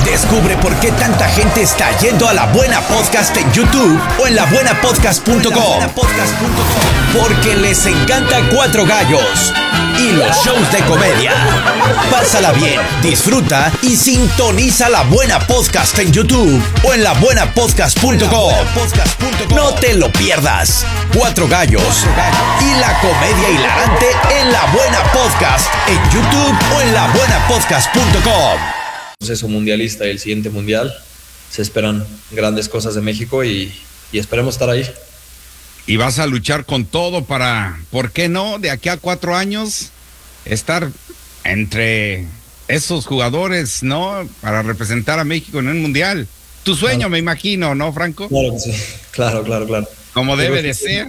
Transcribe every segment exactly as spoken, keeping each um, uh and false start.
Descubre por qué tanta gente está yendo a La Buena Podcast en YouTube o en la buena podcast punto com. Porque les encanta Cuatro Gallos y los shows de comedia. Pásala bien, disfruta y sintoniza La Buena Podcast en YouTube o en la buena podcast punto com. No te lo pierdas. Cuatro Gallos y la comedia hilarante en La Buena Podcast en YouTube o en la buena podcast punto com. Proceso mundialista y el siguiente mundial, se esperan grandes cosas de México y, y esperemos estar ahí. Y vas a luchar con todo para, ¿por qué no? De aquí a cuatro años, estar entre esos jugadores, ¿no? Para representar a México en un mundial. Tu sueño, claro. Me imagino, ¿no, Franco? Claro que sí, claro, claro, claro. Como debe de ser.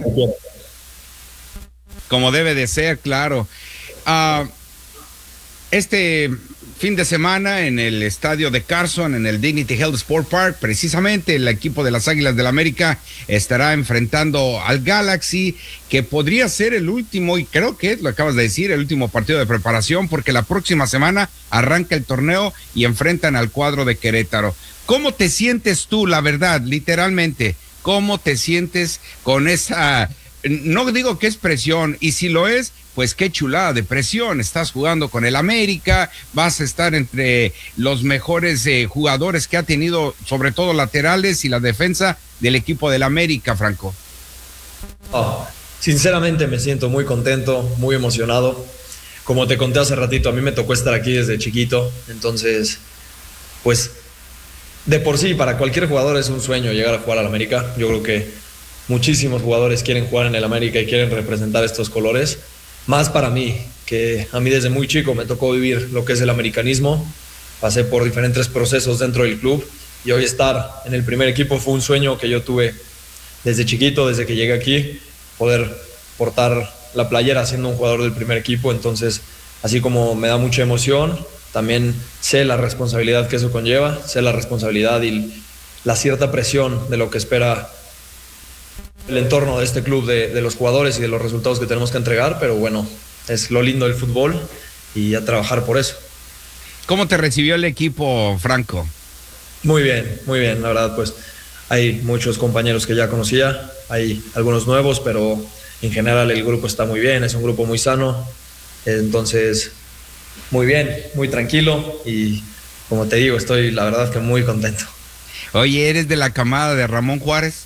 Como debe de ser, claro. Uh, este fin de semana en el estadio de Carson, en el Dignity Health Sport Park, precisamente el equipo de las Águilas del América estará enfrentando al Galaxy, que podría ser el último, y creo que lo acabas de decir, el último partido de preparación, porque la próxima semana arranca el torneo y enfrentan al cuadro de Querétaro. ¿Cómo te sientes tú, la verdad, literalmente? ¿Cómo te sientes con esa, no digo que es presión, y si lo es, pues qué chulada de presión? Estás jugando con el América, vas a estar entre los mejores eh, jugadores que ha tenido, sobre todo laterales y la defensa del equipo del América, Franco. Oh, sinceramente me siento muy contento, muy emocionado. Como te conté hace ratito, a mí me tocó estar aquí desde chiquito, entonces, pues, de por sí, para cualquier jugador es un sueño llegar a jugar al América. Yo creo que muchísimos jugadores quieren jugar en el América y quieren representar estos colores. Más para mí, que a mí desde muy chico me tocó vivir lo que es el americanismo. Pasé por diferentes procesos dentro del club y hoy estar en el primer equipo fue un sueño que yo tuve desde chiquito, desde que llegué aquí, poder portar la playera siendo un jugador del primer equipo. Entonces, así como me da mucha emoción, también sé la responsabilidad que eso conlleva, sé la responsabilidad y la cierta presión de lo que espera el entorno de este club, de, de los jugadores y de los resultados que tenemos que entregar, pero bueno, es lo lindo del fútbol y a trabajar por eso. ¿Cómo te recibió el equipo, Franco? Muy bien, muy bien, la verdad, pues hay muchos compañeros que ya conocía, hay algunos nuevos, pero en general el grupo está muy bien, es un grupo muy sano, entonces muy bien, muy tranquilo y como te digo, estoy la verdad que muy contento. Oye, ¿eres de la camada de Ramón Juárez?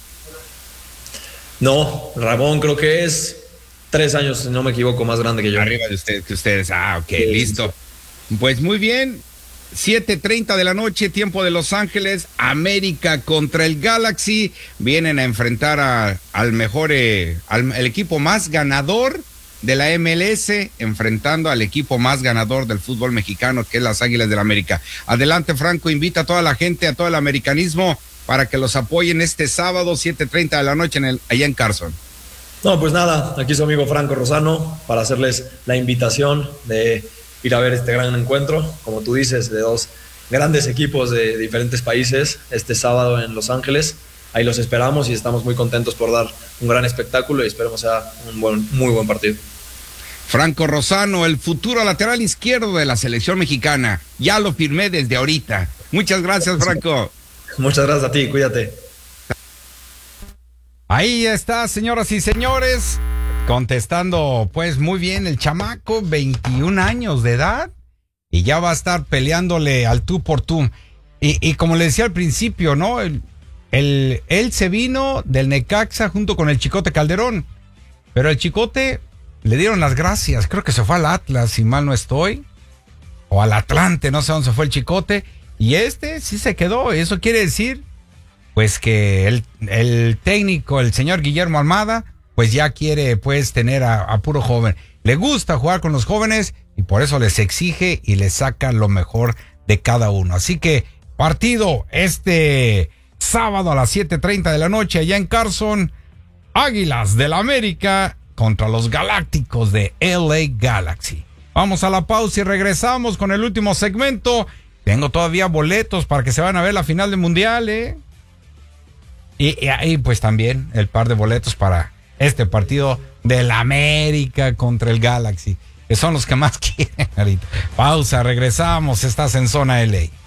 No, Ramón creo que es tres años, si no me equivoco, más grande que yo. Arriba de ustedes, que ustedes. Ah, ok, sí, listo. Sí. Pues muy bien. siete treinta de la noche, tiempo de Los Ángeles. América contra el Galaxy. Vienen a enfrentar a, al mejor, eh, al el equipo más ganador de la M L S, enfrentando al equipo más ganador del fútbol mexicano, que es las Águilas del América. Adelante, Franco, invita a toda la gente, a todo el americanismo, para que los apoyen este sábado, siete treinta de la noche, en el, allá en Carson. No, pues nada, aquí su amigo Franco Rosano, para hacerles la invitación de ir a ver este gran encuentro, como tú dices, de dos grandes equipos de diferentes países, este sábado en Los Ángeles. Ahí los esperamos y estamos muy contentos por dar un gran espectáculo y esperemos sea un buen, muy buen partido. Franco Rosano, el futuro lateral izquierdo de la selección mexicana. Ya lo firmé desde ahorita. Muchas gracias, Franco. Muchas gracias a ti, cuídate. Ahí está, señoras y señores, contestando pues muy bien el chamaco, veintiún años de edad, y ya va a estar peleándole al tú por tú. Y, y como le decía al principio, ¿no? El, el, él se vino del Necaxa junto con el Chicote Calderón, pero el Chicote le dieron las gracias, creo que se fue al Atlas, si mal no estoy, o al Atlante, no sé dónde se fue el Chicote. Y este sí se quedó. Eso quiere decir, pues, que el, el técnico, el señor Guillermo Almada, pues ya quiere, pues, tener a, a puro joven. Le gusta jugar con los jóvenes y por eso les exige y les saca lo mejor de cada uno. Así que, partido este sábado a las siete treinta de la noche allá en Carson. Águilas del América contra los Galácticos de L A Galaxy. Vamos a la pausa y regresamos con el último segmento. Tengo todavía boletos para que se van a ver la final del Mundial, ¿eh? Y ahí pues también el par de boletos para este partido del América contra el Galaxy, que son los que más quieren ahorita. Pausa, regresamos, estás en Zona L A.